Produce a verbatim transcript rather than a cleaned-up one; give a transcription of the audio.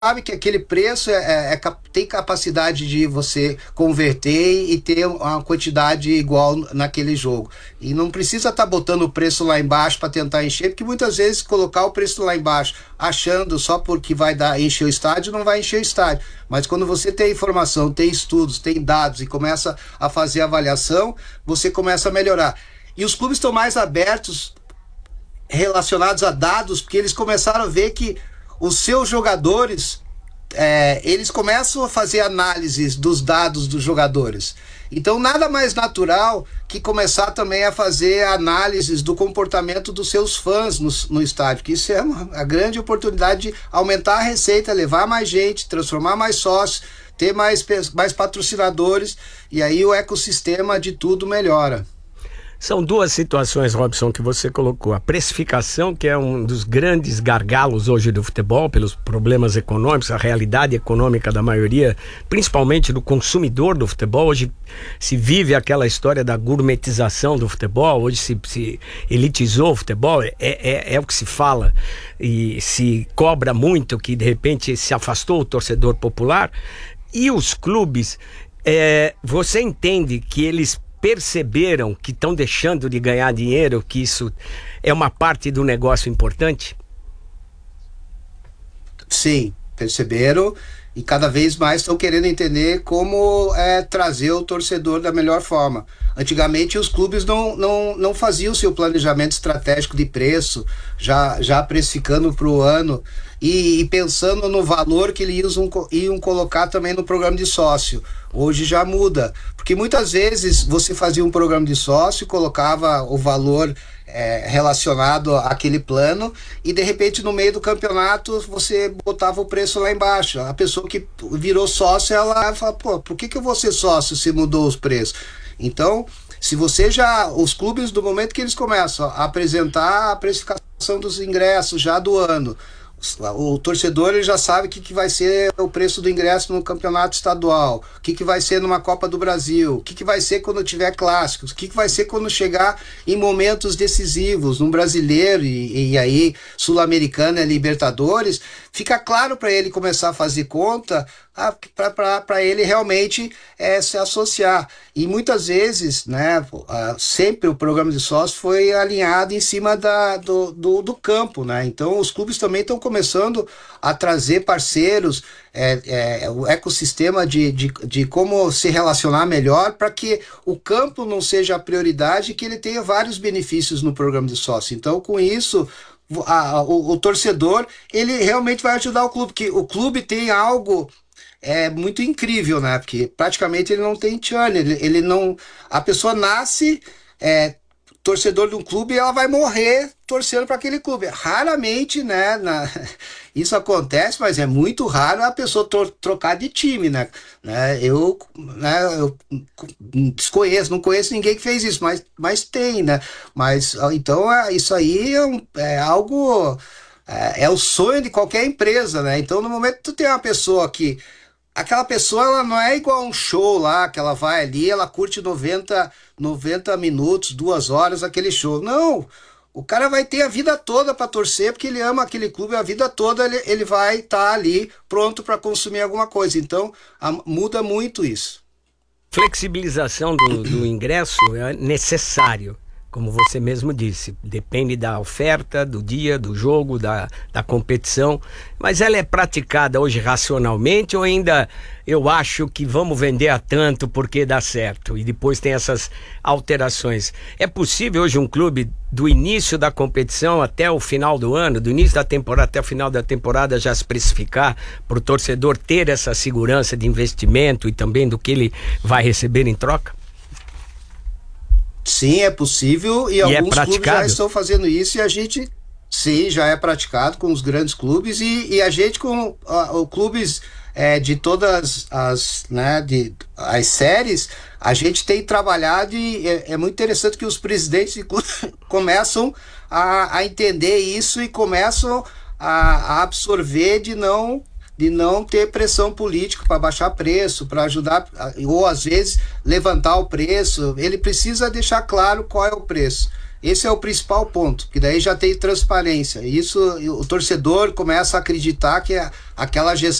sabe que aquele preço é, é, é, tem capacidade de você converter e ter uma quantidade igual naquele jogo. E não precisa estar tá botando o preço lá embaixo para tentar encher, porque muitas vezes colocar o preço lá embaixo, achando só porque vai dar, encher o estádio, não vai encher o estádio. Mas quando você tem informação, tem estudos, tem dados e começa a fazer avaliação, você começa a melhorar. E os clubes estão mais abertos relacionados a dados, porque eles começaram a ver que os seus jogadores, é, eles começam a fazer análises dos dados dos jogadores. Então nada mais natural que começar também a fazer análises do comportamento dos seus fãs no, no estádio, que isso é uma, uma grande oportunidade de aumentar a receita, levar mais gente, transformar mais sócios, ter mais, mais patrocinadores, e aí o ecossistema de tudo melhora. São duas situações, Robson, que você colocou. A precificação, que é um dos grandes gargalos hoje do futebol, pelos problemas econômicos, a realidade econômica da maioria, principalmente do consumidor do futebol. Hoje se vive aquela história da gourmetização do futebol, hoje se, se elitizou o futebol, é, é, é o que se fala, e se cobra muito, que de repente se afastou o torcedor popular. E os clubes, é, você entende que eles perceberam que estão deixando de ganhar dinheiro, que isso é uma parte do negócio importante? Sim, perceberam e cada vez mais estão querendo entender como é, trazer o torcedor da melhor forma. Antigamente os clubes não, não, não faziam o seu planejamento estratégico de preço, já, já precificando para o ano e, e pensando no valor que eles iam, iam colocar também no programa de sócio. Hoje já muda, porque muitas vezes você fazia um programa de sócio, colocava o valor é, relacionado àquele plano e de repente no meio do campeonato você botava o preço lá embaixo. A pessoa que virou sócio, ela fala, pô, por que, que eu vou ser sócio se mudou os preços? Então, se você já, os clubes, do momento que eles começam a apresentar a precificação dos ingressos já do ano, o torcedor ele já sabe o que, que vai ser o preço do ingresso no campeonato estadual, o que, que vai ser numa Copa do Brasil, o que, que vai ser quando tiver clássicos, o que, que vai ser quando chegar em momentos decisivos, no brasileiro e, e aí sul-americana e Libertadores, fica claro para ele começar a fazer conta, para ele realmente é, se associar. E muitas vezes, né, sempre o programa de sócio foi alinhado em cima da, do, do, do campo, né? Então os clubes também estão começando a trazer parceiros, é, é, o ecossistema de, de, de como se relacionar melhor para que o campo não seja a prioridade e que ele tenha vários benefícios no programa de sócio. Então com isso a, o, o torcedor ele realmente vai ajudar o clube, porque o clube tem algo é muito incrível, né? Porque praticamente ele não tem churn, ele, ele não... A pessoa nasce é, torcedor de um clube e ela vai morrer torcendo para aquele clube. Raramente, né? Na, isso acontece, mas é muito raro a pessoa tro, trocar de time, né? né? Eu, né, eu desconheço, não conheço ninguém que fez isso, mas, mas tem, né? Mas, então, é, isso aí é, um, é algo... É, é o sonho de qualquer empresa, né? Então, no momento que tu tem uma pessoa que aquela pessoa ela não é igual a um show lá, que ela vai ali, ela curte noventa, noventa minutos, duas horas, aquele show. Não, o cara vai ter a vida toda para torcer, porque ele ama aquele clube, a vida toda ele, ele vai estar tá ali pronto para consumir alguma coisa. Então, a, muda muito isso. Flexibilização do, do ingresso é necessário. Como você mesmo disse, depende da oferta, do dia, do jogo, da, da competição, mas ela é praticada hoje racionalmente ou ainda eu acho que vamos vender a tanto porque dá certo e depois tem essas alterações? É possível hoje um clube do início da competição até o final do ano, do início da temporada até o final da temporada já se precificar para o torcedor ter essa segurança de investimento e também do que ele vai receber em troca? Sim, é possível e, e alguns é clubes já estão fazendo isso e a gente, sim, já é praticado com os grandes clubes e, e a gente com os clubes é, de todas as, né, de, as séries, a gente tem trabalhado e é, é muito interessante que os presidentes de clubes começam a, a entender isso e começam a, a absorver de não... de não ter pressão política para baixar preço, para ajudar, ou às vezes levantar o preço. Ele precisa deixar claro qual é o preço. Esse é o principal ponto, que daí já tem transparência. Isso, o torcedor começa a acreditar que aquela gestão